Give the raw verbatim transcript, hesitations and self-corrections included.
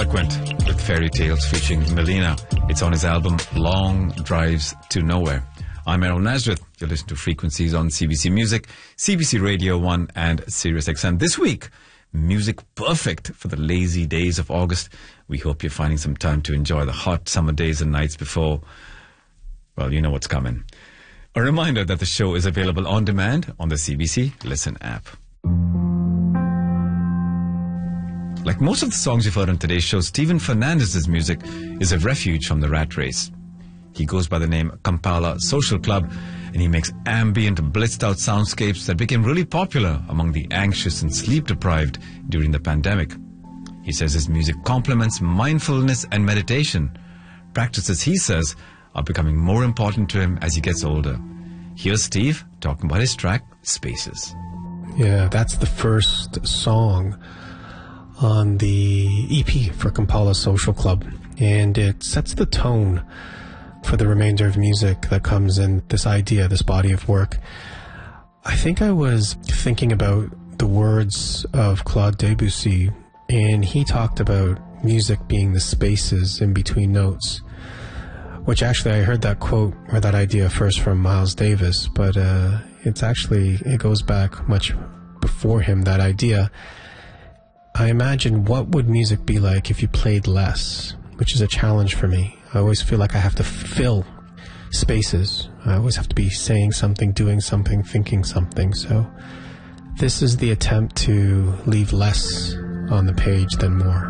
Frequent with Fairy Tales featuring Melina. It's on his album Long Drives to Nowhere. I'm Errol Nazareth. You're listening to Frequencies on C B C Music, C B C Radio one and Sirius X M. This week, music perfect for the lazy days of August. We hope you're finding some time to enjoy the hot summer days and nights before, well, you know what's coming. A reminder that the show is available on demand on the C B C Listen app. Like most of the songs you've heard on today's show, Stephen Fernandez's music is a refuge from the rat race. He goes by the name Kampala Social Club, and he makes ambient, blitzed-out soundscapes that became really popular among the anxious and sleep-deprived during the pandemic. He says his music complements mindfulness and meditation, practices he says are becoming more important to him as he gets older. Here's Steve talking about his track, Spaces. Yeah, that's the first song on the E P for Kampala Social Club, and it sets the tone for the remainder of music that comes in this idea, this body of work. I think I was thinking about the words of Claude Debussy, and he talked about music being the spaces in between notes, which actually I heard that quote or that idea first from Miles Davis, but uh, it's actually, it goes back much before him, that idea. I imagine what would music be like if you played less, which is a challenge for me. I always feel like I have to fill spaces. I always have to be saying something, doing something, thinking something. So this is the attempt to leave less on the page than more.